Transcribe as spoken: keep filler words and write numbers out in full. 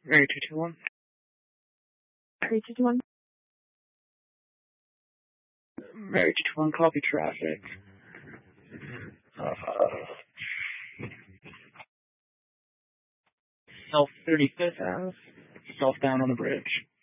Mary two two one. Mary two two one. Mary two two one, copy traffic. Uh, South thirty-fifth Ave. Southbound on the bridge.